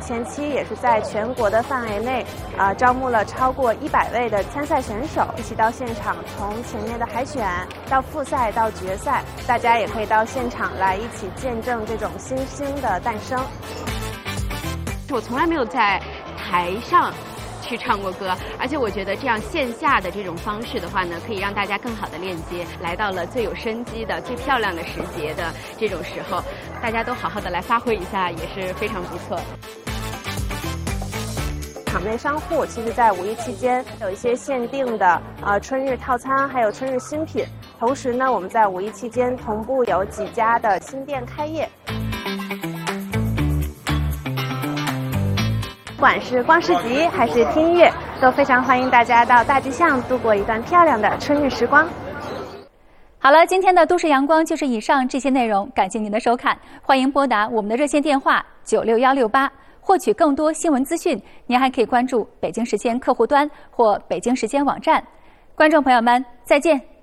前期也是在全国的范围内招募了超过100位的参赛选手，一起到现场，从前面的海选到复赛到决赛，大家也可以到现场来一起见证这种新星的诞生。 我从来没有在台上去唱过歌，而且我觉得这样线下的这种方式的话呢，可以让大家更好的链接。来到了最有生机的、最漂亮的时节的这种时候，大家都好好的来发挥一下，也是非常不错。 场内商户其实在五一期间有一些限定的春日套餐，还有春日新品。同时呢，我们在五一期间同步有几家的新店开业。不管是逛市集还是听音乐，都非常欢迎大家到大吉巷度过一段漂亮的春日时光。 好了，今天的都市阳光就是以上这些内容，感谢您的收看。欢迎拨打我们的热线电话96168，获取更多新闻资讯。您还可以关注北京时间客户端或北京时间网站。观众朋友们，再见。